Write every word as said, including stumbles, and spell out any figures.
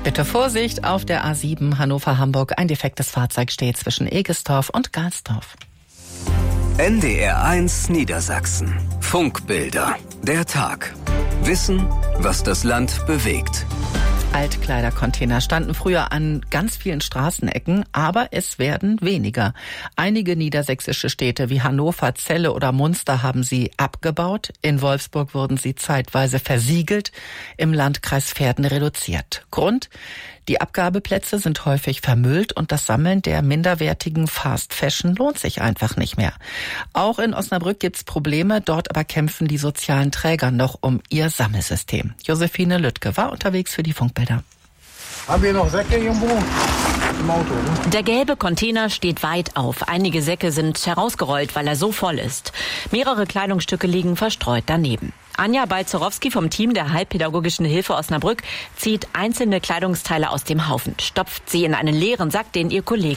Bitte Vorsicht auf der A sieben Hannover-Hamburg. Ein defektes Fahrzeug steht zwischen Egestorf und Galsdorf. N D R eins Niedersachsen. Funkbilder. Der Tag. Wissen, was das Land bewegt. Altkleidercontainer standen früher an ganz vielen Straßenecken, aber es werden weniger. Einige niedersächsische Städte wie Hannover, Celle oder Munster haben sie abgebaut. In Wolfsburg wurden sie zeitweise versiegelt, im Landkreis Verden reduziert. Grund: die Abgabeplätze sind häufig vermüllt und das Sammeln der minderwertigen Fast Fashion lohnt sich einfach nicht mehr. Auch in Osnabrück gibt's Probleme, dort aber kämpfen die sozialen Träger noch um ihr Sammelsystem. Josephine Lüttke war unterwegs für die Funkbilder. Haben wir noch Säcke irgendwo im Auto? Ne? Der gelbe Container steht weit auf. Einige Säcke sind herausgerollt, weil er so voll ist. Mehrere Kleidungsstücke liegen verstreut daneben. Anja Balzerowski vom Team der Heilpädagogischen Hilfe Osnabrück zieht einzelne Kleidungsteile aus dem Haufen, stopft sie in einen leeren Sack, den ihr Kollege